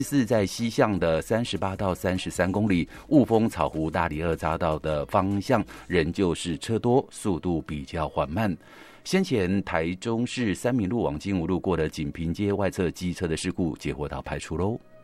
是在西向的38到33公里，雾峰草湖大里二匝道的方向仍旧是车多，速度比较缓慢。先前台中市三民路往金湖路过的锦屏街外侧机车的事故，结果到排除喽。